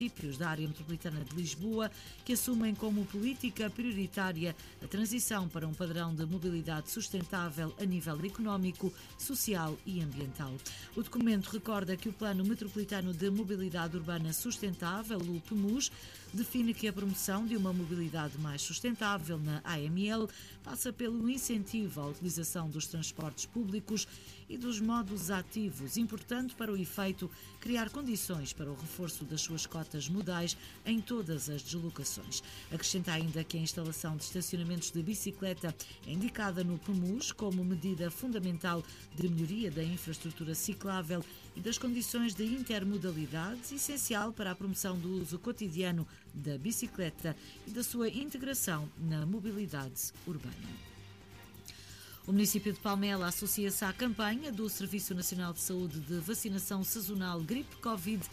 municípios da área metropolitana de Lisboa que assumem como política prioritária a transição para um padrão de mobilidade sustentável a nível económico, social e ambiental. O documento recorda que o Plano Metropolitano de Mobilidade Urbana Sustentável, o PMUS, define que a promoção de uma mobilidade mais sustentável na AML passa pelo incentivo à utilização dos transportes públicos e dos modos ativos, importante para o efeito criar condições para o reforço das suas cotas modais em todas as deslocações. Acrescenta ainda que a instalação de estacionamentos de bicicleta é indicada no PMUS como medida fundamental de melhoria da infraestrutura ciclável e das condições de intermodalidade, essencial para a promoção do uso cotidiano da bicicleta e da sua integração na mobilidade urbana. O município de Palmela associa-se à campanha do Serviço Nacional de Saúde de Vacinação Sazonal Gripe-Covid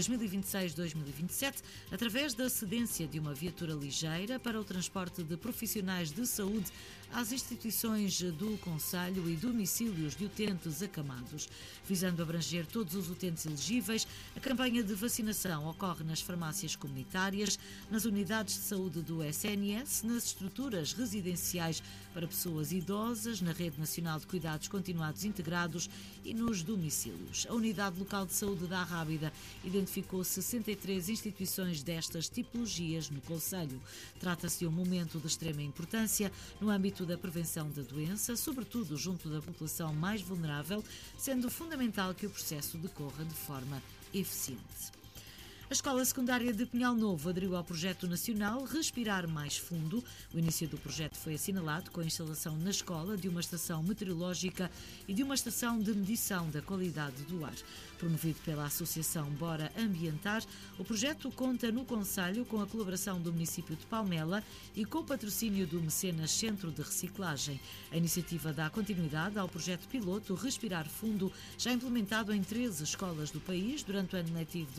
2026-2027, através da cedência de uma viatura ligeira para o transporte de profissionais de saúde às instituições do concelho e domicílios de utentes acamados. Visando abranger todos os utentes elegíveis, a campanha de vacinação ocorre nas farmácias comunitárias, nas unidades de saúde do SNS, nas estruturas residenciais para pessoas idosas, na Rede Nacional de Cuidados Continuados Integrados e nos domicílios. A Unidade Local de Saúde da Arrábida identificou 63 instituições destas tipologias no concelho. Trata-se de um momento de extrema importância no âmbito da prevenção da doença, sobretudo junto da população mais vulnerável, sendo fundamental que o processo decorra de forma eficiente. A Escola Secundária de Pinhal Novo aderiu ao projeto nacional Respirar Mais Fundo. O início do projeto foi assinalado com a instalação na escola de uma estação meteorológica e de uma estação de medição da qualidade do ar. Promovido pela Associação Bora Ambientar, o projeto conta no concelho com a colaboração do município de Palmela e com o patrocínio do Mecenas Centro de Reciclagem. A iniciativa dá continuidade ao projeto piloto Respirar Fundo, já implementado em 13 escolas do país durante o ano letivo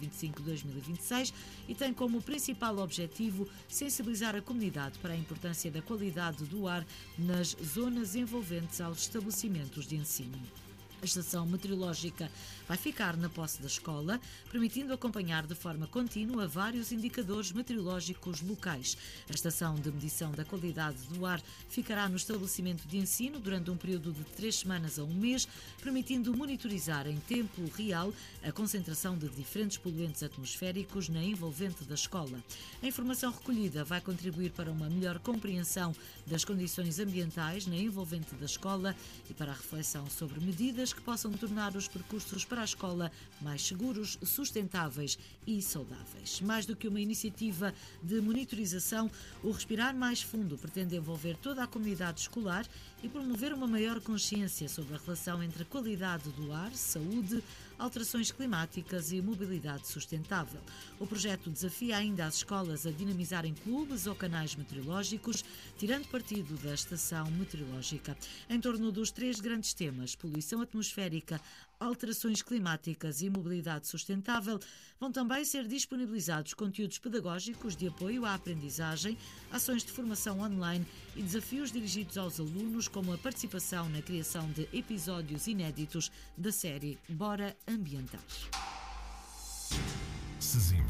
2025-2026 e tem como principal objetivo sensibilizar a comunidade para a importância da qualidade do ar nas zonas envolventes aos estabelecimentos de ensino. A estação meteorológica vai ficar na posse da escola, permitindo acompanhar de forma contínua vários indicadores meteorológicos locais. A estação de medição da qualidade do ar ficará no estabelecimento de ensino durante um período de 3 semanas a um mês, permitindo monitorizar em tempo real a concentração de diferentes poluentes atmosféricos na envolvente da escola. A informação recolhida vai contribuir para uma melhor compreensão das condições ambientais na envolvente da escola e para a reflexão sobre medidas que possam tornar os percursos para a escola mais seguros, sustentáveis e saudáveis. Mais do que uma iniciativa de monitorização, o Respirar Mais Fundo pretende envolver toda a comunidade escolar e promover uma maior consciência sobre a relação entre a qualidade do ar, saúde, alterações climáticas e mobilidade sustentável. O projeto desafia ainda as escolas a dinamizarem clubes ou canais meteorológicos, tirando partido da estação meteorológica. Em torno dos 3 grandes temas, poluição atmosférica, alterações climáticas e mobilidade sustentável, vão também ser disponibilizados conteúdos pedagógicos de apoio à aprendizagem, ações de formação online e desafios dirigidos aos alunos, como a participação na criação de episódios inéditos da série Bora Ambientar. Sesimbra.